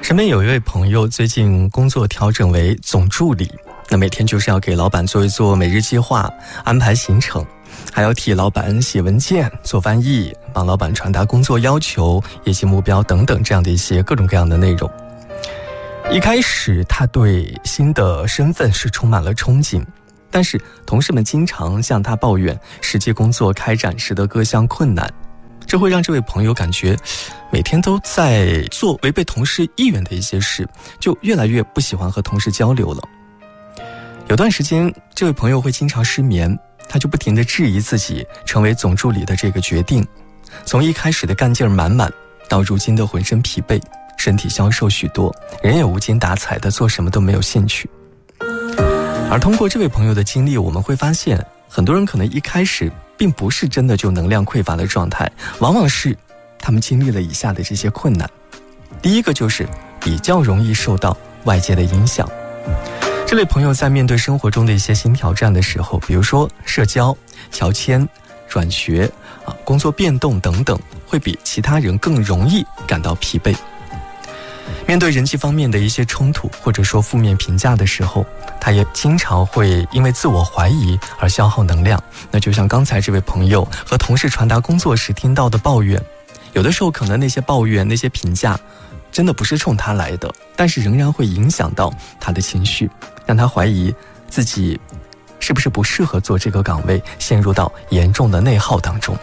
身边有一位朋友最近工作调整为总助理，那每天就是要给老板做一做每日计划，安排行程，还要替老板写文件、做翻译，帮老板传达工作要求、业绩目标等等这样的一些各种各样的内容。一开始他对新的身份是充满了憧憬，但是同事们经常向他抱怨实际工作开展时的各项困难，这会让这位朋友感觉每天都在做违背同事意愿的一些事，就越来越不喜欢和同事交流了。有段时间这位朋友会经常失眠，他就不停地质疑自己成为总助理的这个决定，从一开始的干劲儿满满到如今的浑身疲惫，身体消瘦许多，人也无精打采的，做什么都没有兴趣。而通过这位朋友的经历，我们会发现很多人可能一开始并不是真的就能量匮乏的状态，往往是他们经历了以下的这些困难。第一个就是比较容易受到外界的影响。这位朋友在面对生活中的一些新挑战的时候，比如说社交、乔迁、转学、工作变动等等，会比其他人更容易感到疲惫。面对人际方面的一些冲突或者说负面评价的时候，他也经常会因为自我怀疑而消耗能量。那就像刚才这位朋友和同事传达工作时听到的抱怨，有的时候可能那些抱怨、那些评价真的不是冲他来的，但是仍然会影响到他的情绪，让他怀疑自己是不是不适合做这个岗位，陷入到严重的内耗当中。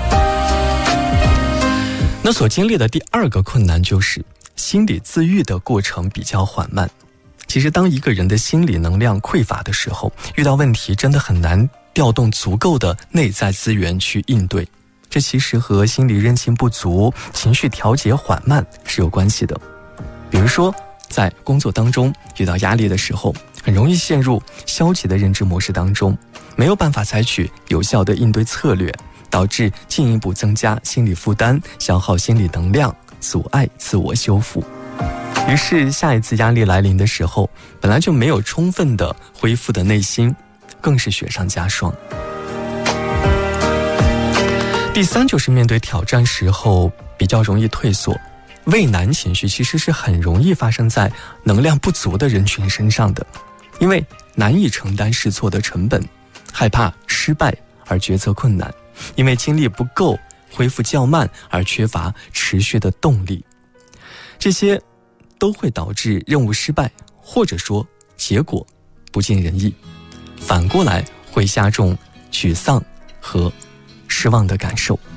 那所经历的第二个困难就是心理自愈的过程比较缓慢。其实当一个人的心理能量匮乏的时候，遇到问题真的很难调动足够的内在资源去应对，这其实和心理韧性不足、情绪调节缓慢是有关系的。比如说在工作当中遇到压力的时候，很容易陷入消极的认知模式当中，没有办法采取有效的应对策略，导致进一步增加心理负担，消耗心理能量，阻碍自我修复。于是下一次压力来临的时候，本来就没有充分的恢复的内心更是雪上加霜。第三就是面对挑战时候比较容易退缩。畏难情绪其实是很容易发生在能量不足的人群身上的，因为难以承担试错的成本，害怕失败而决策困难，因为精力不够，恢复较慢而缺乏持续的动力，这些都会导致任务失败，或者说结果不尽人意，反过来会加重沮丧和失望的感受。